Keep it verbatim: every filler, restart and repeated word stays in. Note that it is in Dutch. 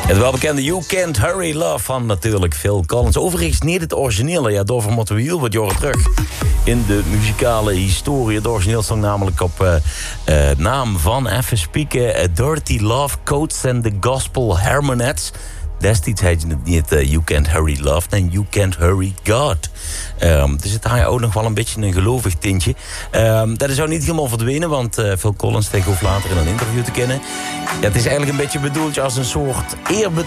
Het welbekende You Can't Hurry Love van natuurlijk Phil Collins. Overigens niet het originele. Ja, daarvoor moeten we heel wat jaren terug in de muzikale historie. Het origineel stond namelijk op uh, uh, naam van, even spieken, uh, Dirty Love Coats and the Gospel Harmonettes. Destijds heet je het niet uh, You Can't Hurry Love, nee, You Can't Hurry God. Um, er zit daar ook nog wel een beetje een gelovig tintje. Um, dat is ook niet helemaal verdwenen, want uh, Phil Collins tegenover later in een interview te kennen. Ja, het is eigenlijk een beetje bedoeld als een soort eerbetoon